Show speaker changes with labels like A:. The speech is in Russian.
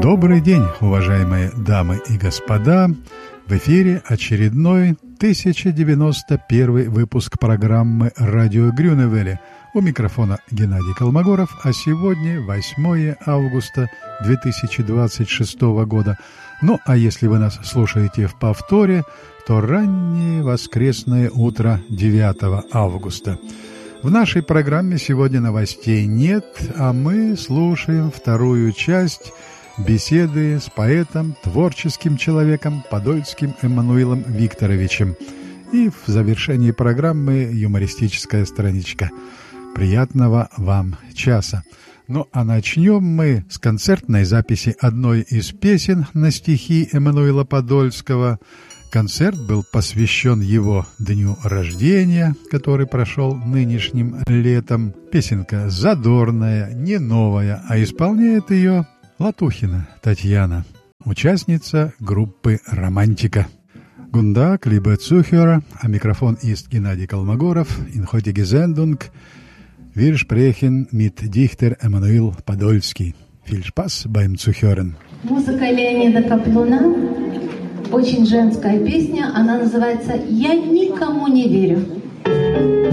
A: Добрый день, уважаемые дамы и господа! В эфире очередной 1091 выпуск программы «Радио Грюневеле». У микрофона Геннадий Колмогоров, а сегодня 8 августа 2026 года. Ну, а если вы нас слушаете в повторе, то раннее воскресное утро 9 августа. В нашей программе сегодня новостей нет, а мы слушаем вторую часть беседы с поэтом, творческим человеком Подольским Эммануилом Викторовичем. И в завершении программы юмористическая страничка. Приятного вам часа. Ну а начнем мы с концертной записи одной из песен на стихи Эммануила Подольского. Концерт был посвящен его дню рождения, который прошел нынешним летом. Песенка задорная, не новая, а исполняет ее Латухина Татьяна, участница группы «Романтика». Guten Tag, liebe Zuhörer, am Mikrofon ist Gennady Kolmogorov. In heutiger Sendung wir sprechen mit Dichter Эммануил Подольский. Viel Spaß beim Zuhören.
B: Музыка Леонида Каплуна, очень женская песня, она называется «Я никому не верю».